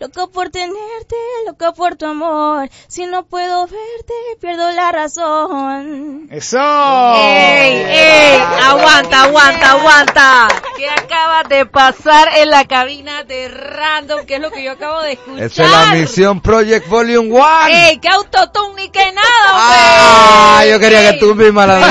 loco por tenerte, loco por tu amor. Si no puedo verte, pierdo la razón. ¡Eso! ¡Ey! ¡Aguanta! ¿Qué acaba de pasar en la cabina de Random? ¿Qué es lo que yo acabo de escuchar? Esa es la Misión Project Volume 1. ¡Ey! ¡Qué autotune ni que nada, hombre! Yo quería que tú misma la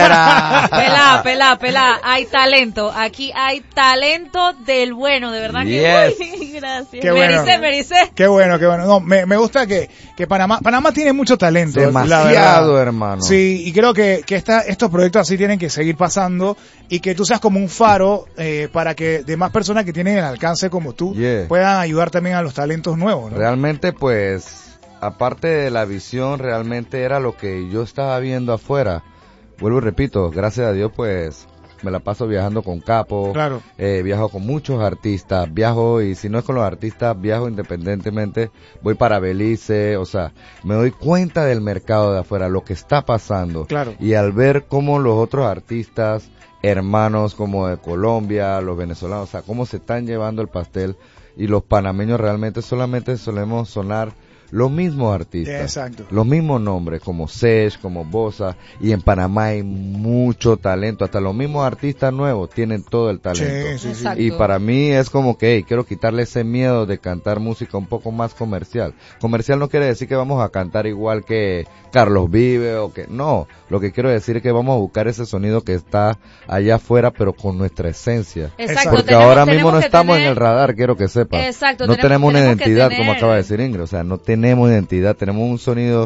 dijeras. Pelá. Hay talento. Aquí hay talento del bueno, de verdad Yes. que... Uy, gracias. Qué bueno. Me dice. Qué bueno. No, me gusta que Panamá tiene mucho talento. la Demasiado, verdad. hermano. Sí, y creo que estos proyectos así tienen que seguir pasando y que tú seas como un faro para que demás personas que tienen el alcance como tú puedan ayudar también a los talentos nuevos, ¿no? Realmente, pues, aparte de la visión, realmente era lo que yo estaba viendo afuera. Vuelvo y repito, gracias a Dios, pues, me la paso viajando con Capo. Claro. Viajo con muchos artistas, y si no es con los artistas, viajo independientemente, voy para Belice, o sea, me doy cuenta del mercado de afuera, lo que está pasando. Claro. Y al ver cómo los otros artistas, hermanos como de Colombia, los venezolanos, o sea, cómo se están llevando el pastel, y los panameños realmente solamente solemos sonar los mismos artistas, Exacto. los mismos nombres, como Sesh, como Bosa, y en Panamá hay mucho talento, hasta los mismos artistas nuevos tienen todo el talento. Sí. Exacto. Y para mí es como que, hey, quiero quitarle ese miedo de cantar música un poco más comercial. Comercial no quiere decir que vamos a cantar igual que Carlos Vive o que, no, lo que quiero decir es que vamos a buscar ese sonido que está allá afuera, pero con nuestra esencia. Exacto. Porque ahora mismo no estamos en el radar, quiero que sepas. Exacto. No tenemos una identidad, que como acaba de decir Ingrid, o sea, no tenemos identidad, tenemos un sonido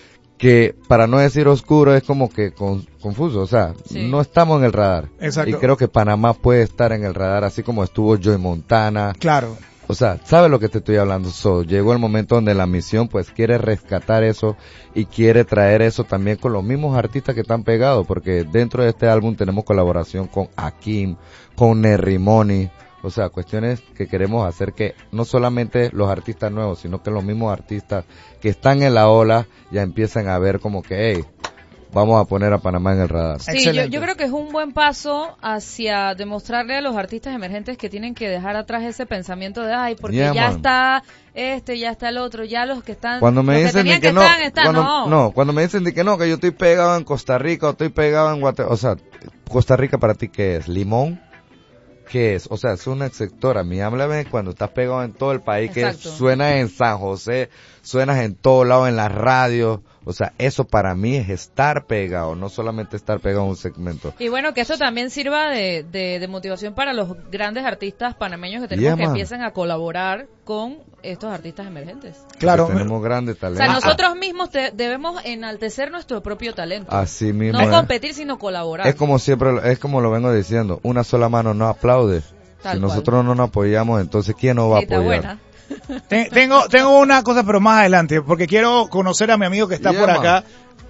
que, para no decir oscuro, es como que confuso, o sea, no estamos en el radar. Exacto. Y creo que Panamá puede estar en el radar, así como estuvo Joey Montana. Claro. O sea, ¿sabes lo que te estoy hablando? Llegó el momento donde la misión pues quiere rescatar eso y quiere traer eso también con los mismos artistas que están pegados, porque dentro de este álbum tenemos colaboración con Akim, con Nerrimoni. O sea, cuestiones que queremos hacer que no solamente los artistas nuevos, sino que los mismos artistas que están en la ola ya empiezan a ver como que, hey, vamos a poner a Panamá en el radar. Sí, yo creo que es un buen paso hacia demostrarle a los artistas emergentes que tienen que dejar atrás ese pensamiento de, ay, porque ya está ya está el otro, ya los que están, cuando me dicen que que no, cuando me dicen de que no, que yo estoy pegado en Costa Rica o estoy pegado en Guatemala, o sea, Costa Rica para ti, ¿qué es? ¿Limón? ¿Qué es? O sea, es una sectora. Mi háblame cuando estás pegado en todo el país, exacto, que suenas en San José, suenas en todos lados, en la radio. O sea, eso para mí es estar pegado, no solamente estar pegado en un segmento. Y bueno, que esto también sirva de motivación para los grandes artistas panameños que tenemos que empiecen a colaborar con estos artistas emergentes. Claro. Porque tenemos grandes talentos. O sea, nosotros mismos debemos enaltecer nuestro propio talento. Así mismo. No competir, sino colaborar. Es como siempre, es como lo vengo diciendo, una sola mano no aplaude. Si nosotros no nos apoyamos, entonces ¿quién nos va a apoyar? Buena. Tengo una cosa, pero más adelante, porque quiero conocer a mi amigo que está por acá.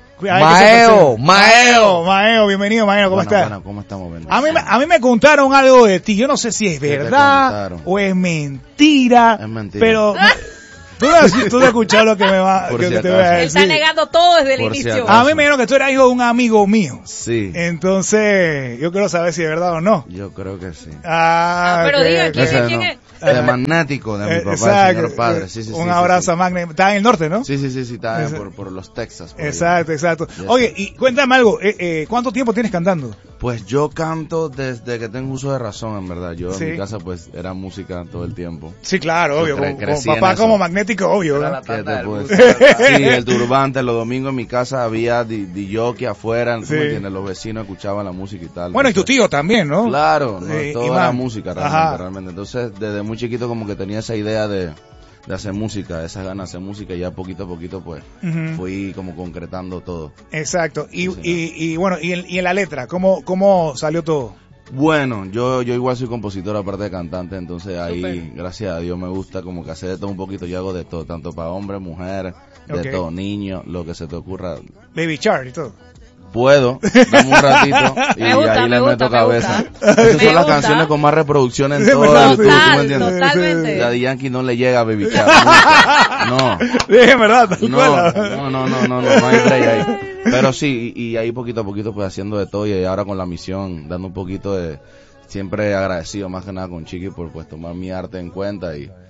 Maeo, bienvenido, Maeo, ¿cómo estás? Bueno, ¿cómo estamos? A mí me contaron algo de ti, yo no sé si es verdad o es mentira, pero tú no has escuchado lo que te voy a decir. Él está negando todo desde el inicio. A mí me dijeron que tú eras hijo de un amigo mío. Sí. Entonces, yo quiero saber si es verdad o no. Yo creo que sí. Pero diga, ¿quién es? De Magnético, de mi papá, señor padre. Sí, un abrazo a Magnético. Está en el norte, ¿no? Sí, está por los Texas. Exacto. Oye, y cuéntame algo, ¿cuánto tiempo tienes cantando? Pues yo canto desde que tengo uso de razón, en verdad. Yo en mi casa pues era música todo el tiempo. Sí, claro, obvio. Con papá como Magnético, obvio. Sí, el turbante, los domingos en mi casa había DJ afuera, ¿tú me entiendes? Los vecinos escuchaban la música y tal. Bueno, y tu tío también, ¿no? Claro, toda la música realmente. Entonces, desde muy chiquito como que tenía esa idea de hacer música, esas ganas de hacer música, y ya poquito a poquito pues fui como concretando todo. Exacto. Y bueno, y en la letra, ¿cómo salió todo? Bueno, yo igual soy compositor aparte de cantante, entonces ahí gracias a Dios me gusta como que hacer de todo un poquito. Yo hago de todo, tanto para hombre, mujer, de todo, niño, lo que se te ocurra. Baby Char y todo. Puedo, dame un ratito y ahí le meto cabeza. Esas son las canciones con más reproducciones en todo YouTube, ¿tú me entiendes? Totalmente. Daddy Yankee no le llega a Baby Char. No. Es verdad, no hay break ahí. Pero sí, y ahí poquito a poquito pues haciendo de todo, y ahora con la misión, dando un poquito de, siempre agradecido más que nada con Chiqui por pues tomar mi arte en cuenta, y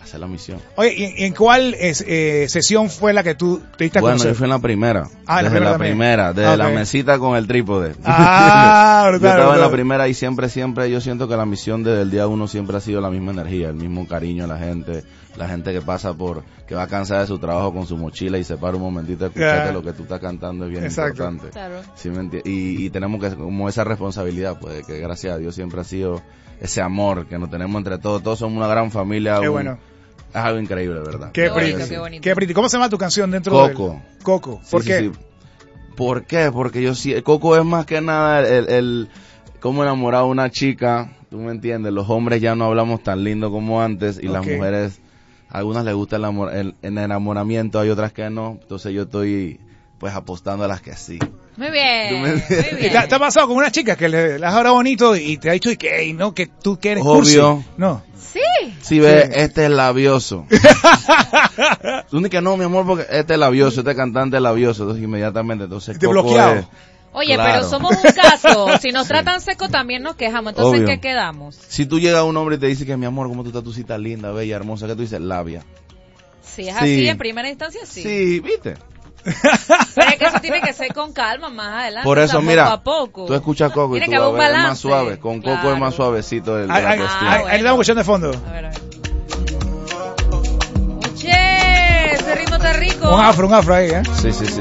hacer la misión. Oye, ¿y en cuál sesión fue la que tú te diste a conocer? Bueno, yo fui en la primera. Desde la primera, desde la mesita con el trípode. Brutal, yo estaba en la primera y siempre, yo siento que la misión desde el día 1 siempre ha sido la misma energía, el mismo cariño a la gente que pasa que va cansada de su trabajo con su mochila y se para un momentito a escuchar que lo que tú estás cantando es bien importante. Claro. ¿Sí me y tenemos que, como esa responsabilidad, pues, que gracias a Dios siempre ha sido ese amor que nos tenemos entre todos somos una gran familia. Qué bueno. Es algo increíble, ¿verdad? Qué bonito. ¿Cómo se llama tu canción dentro Coco. Coco. ¿Por qué? Sí. ¿Por qué? Porque Coco es más que nada el cómo enamorar a una chica, tú me entiendes, los hombres ya no hablamos tan lindo como antes y las mujeres, a algunas les gusta el enamoramiento, hay otras que no, entonces yo estoy pues apostando a las que sí. Muy bien, muy bien. ¿Te ha pasado con una chica que le has hablado bonito y te ha dicho que no, que tú quieres obvio cursi? No. Sí, ve, este es labioso. Tú dices que no, mi amor, porque este es labioso, este cantante es labioso, entonces inmediatamente, te bloqueado. Oye, claro. Pero somos un caso, si nos tratan seco también nos quejamos, entonces ¿en qué quedamos? Si tú llegas a un hombre y te dice que mi amor, ¿cómo tú estás, tu cita linda, bella, hermosa? ¿Qué tú dices? Labia. Si es así, en primera instancia, sí. Sí, ¿viste? Pero es que eso tiene que ser con calma más adelante. Por eso, mira, poco a poco. Tú escuchas Coco y tú vas a ver, es más suave. Con Coco es más suavecito la cuestión. Ahí estamos escuchando de fondo. A ver. Che, ese ritmo está rico. Un afro ahí, ¿eh? Sí.